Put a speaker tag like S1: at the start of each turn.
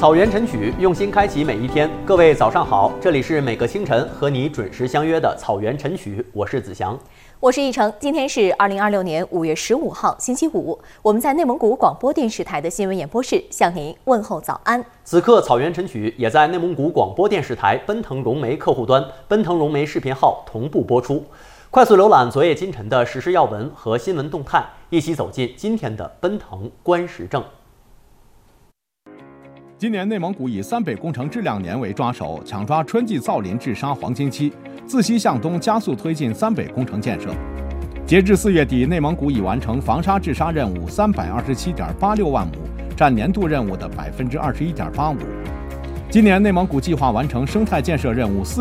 S1: 草原晨曲，用心开启每一天。各位早上好，这里是每个清晨和你准时相约的草原晨曲，我是子祥，
S2: 我是易成。今天是2026年5月15号，星期五。我们在内蒙古广播电视台的新闻演播室向您问候早安。
S1: 此刻草原晨曲也在内蒙古广播电视台奔腾融媒客户端、奔腾融媒视频号同步播出。快速浏览昨夜今晨的时事要闻和新闻动态，一起走进今天的奔腾观时政。
S3: 今年内蒙古以三北工程质量年为抓手，抢抓春季造林治沙黄金期，自西向东加速推进三北工程建设。截至4月底，内蒙古已完成防沙治沙任务327.86万亩，占年度任务的21.85%。今年内蒙古计划完成生态建设任务